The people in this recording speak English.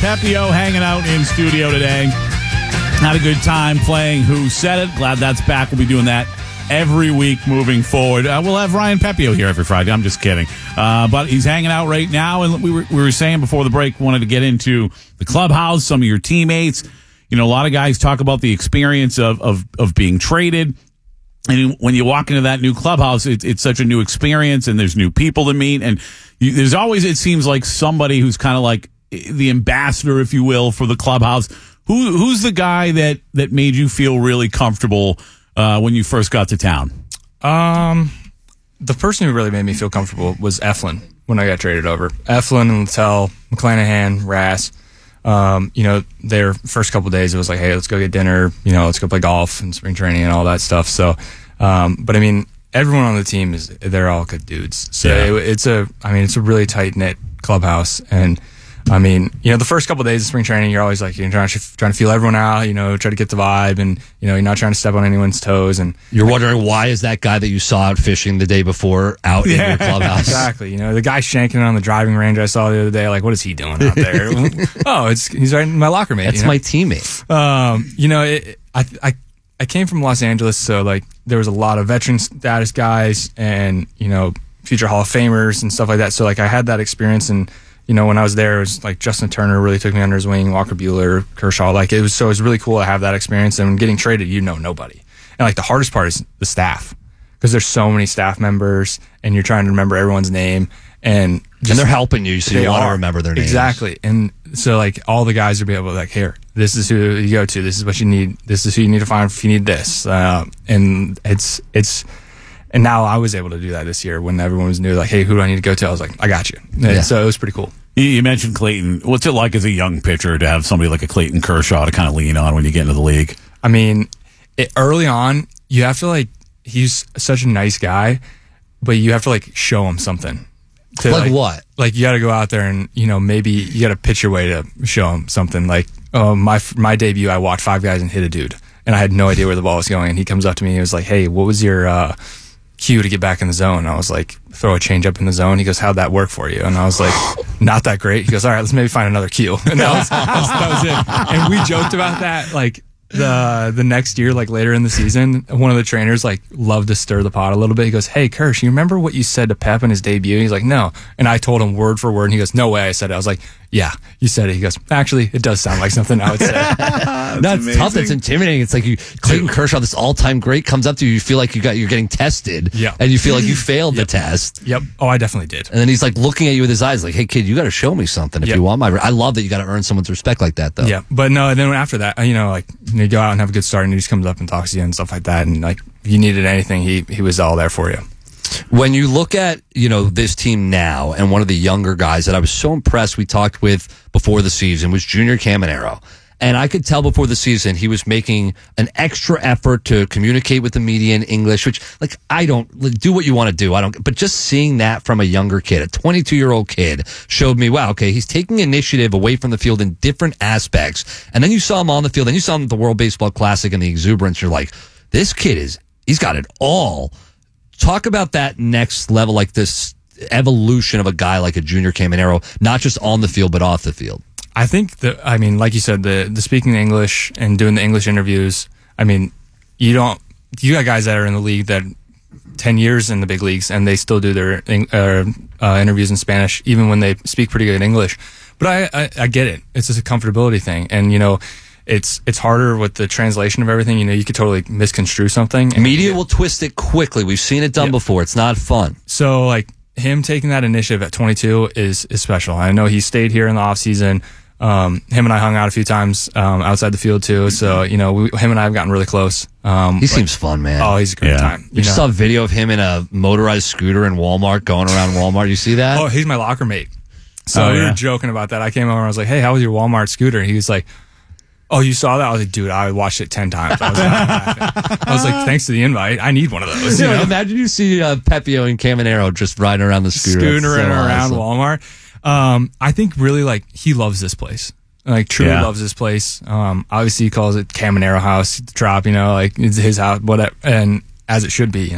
Pepio hanging out in studio today. Had a good time playing Who Said It. Glad that's back. We'll be doing that every week moving forward. We'll have Ryan Pepio here every Friday. I'm just kidding. But he's hanging out right now. And we were saying before the break, wanted to get into the clubhouse, some of your teammates. You know, a lot of guys talk about the experience of being traded. And when you walk into that new clubhouse, it's such a new experience, and there's new people to meet. And there's always, it seems like, somebody who's kind of like the ambassador, if you will, for the clubhouse. Who's the guy that made you feel really comfortable when you first got to town? The person who really made me feel comfortable was Eflin when I got traded over. Eflin and Littell, McClanahan, Rass. Their first couple of days, it was like, hey, let's go get dinner. Let's go play golf and spring training and all that stuff. So, but I mean, everyone on the team they're all good dudes. So yeah. It's a really tight knit clubhouse. And I mean, the first couple of days of spring training, you're always like, you're trying to feel everyone out, try to get the vibe, and, you're not trying to step on anyone's toes. And you're wondering, why is that guy that you saw out fishing the day before out in your clubhouse? Exactly. The guy shanking on the driving range I saw the other day, like, what is he doing out there? He's right in my locker mate. That's my teammate. I came from Los Angeles, so like there was a lot of veteran status guys and, future Hall of Famers and stuff like that. So like I had that experience, and when I was there, it was like Justin Turner really took me under his wing, Walker Buehler, Kershaw. Like it was really cool to have that experience. And getting traded, nobody. And like the hardest part is the staff, because there's so many staff members, and you're trying to remember everyone's name, and they're helping you, so you want to remember their names. Exactly. And so like all the guys will be able to like, here, this is who you go to, this is what you need, this is who you need to find if you need this. And and now I was able to do that this year when everyone was new, like, hey, who do I need to go to? I was like, I got you. Yeah. So it was pretty cool. You mentioned Clayton. What's it like as a young pitcher to have somebody like a Clayton Kershaw to kind of lean on when you get into the league? I mean, early on, you have to like, he's such a nice guy, but you have to like show him something. Like what? Like you got to go out there and, maybe you got to pitch your way to show him something. Like my debut, I walked 5 guys and hit a dude, and I had no idea where the ball was going. And he comes up to me and he was like, hey, what was your cue to get back in the zone? I was like, throw a change up in the zone. He goes, how'd that work for you? And I was like, not that great. He goes, all right, let's maybe find another cue. And that was it. And we joked about that. Like the next year, like later in the season, one of the trainers like loved to stir the pot a little bit. He goes, hey, Kersh, you remember what you said to Pep in his debut? He's like, no. And I told him word for word, and he goes, no way I said it. I was like, yeah, you said it. He goes, actually, it does sound like something I would say. That's tough. It's intimidating. It's like Clayton Kershaw, this all-time great, comes up to you. You feel like you're getting tested, and you feel like you failed the test. Yep. Oh, I definitely did. And then he's like looking at you with his eyes, like, "Hey, kid, you got to show me something if you want my." I love that you got to earn someone's respect like that, though. Yeah, but no. And then after that, you go out and have a good start, and he just comes up and talks to you and stuff like that. And like, if you needed anything, he was all there for you. When you look at, this team now, and one of the younger guys that I was so impressed we talked with before the season was Junior Caminero. And I could tell before the season he was making an extra effort to communicate with the media in English, which, like, I don't do what you want to do. But just seeing that from a younger kid, a 22-year-old kid, showed me, wow, okay, he's taking initiative away from the field in different aspects. And then you saw him on the field, and you saw him at the World Baseball Classic and the exuberance. You're like, this kid he's got it all. Talk about that next level, like this evolution of a guy like a Junior Caminero, not just on the field, but off the field. I think like you said, the speaking English and doing the English interviews, you got guys that are in the league that 10 years in the big leagues, and they still do their interviews in Spanish, even when they speak pretty good English. But I get it. It's just a comfortability thing. And, it's harder with the translation of everything. You could totally misconstrue something. Media will twist it quickly. We've seen it done before. It's not fun. So, like, him taking that initiative at 22 is special. I know he stayed here in the off season. Him and I hung out a few times outside the field too. So him and I have gotten really close. He seems fun, man. Oh, he's a great time. You saw a video of him in a motorized scooter in Walmart going around Walmart. You see that? Oh, he's my locker mate. So we were joking about that. I came over and I was like, "Hey, how was your Walmart scooter?" And he was like, "Oh, you saw that?" I was like, "Dude, I watched it 10 times." I was like, "Thanks to the invite, I need one of those." Imagine you see Pepio and Caminero just riding around the scooter around Walmart. I think really like he loves this place. Like truly loves this place. Obviously he calls it Caminero House, the Trop, like it's his house, whatever, and as it should be.